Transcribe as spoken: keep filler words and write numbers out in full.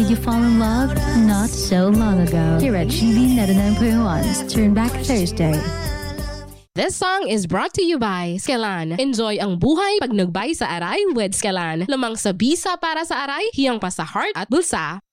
Did you fall in love? Not so long ago. Here at G B ninety-nine point one's Turn Back Thursday. This song is brought to you by Skelan. Enjoy ang buhay pag nagbay sa aray with Skelan. Lamang sa bisa para sa aray, hiyang pa sa heart at bulsa.